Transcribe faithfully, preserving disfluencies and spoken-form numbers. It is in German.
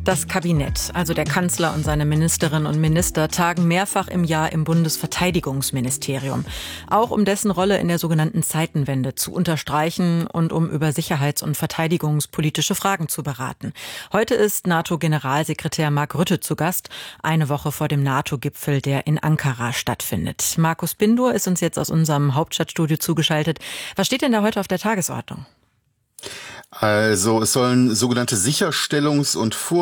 Das Kabinett, also der Kanzler und seine Ministerinnen und Minister, tagen mehrfach im Jahr im Bundesverteidigungsministerium. Auch um dessen Rolle in der sogenannten Zeitenwende zu unterstreichen und um über sicherheits- und verteidigungspolitische Fragen zu beraten. Heute ist NATO-Generalsekretär Mark Rutte zu Gast, eine Woche vor dem NATO-Gipfel, der in Ankara stattfindet. Markus Bindur ist uns jetzt aus unserem Hauptstadtstudio zugeschaltet. Was steht denn da heute auf der Tagesordnung? Also es sollen sogenannte Sicherstellungs- und Vor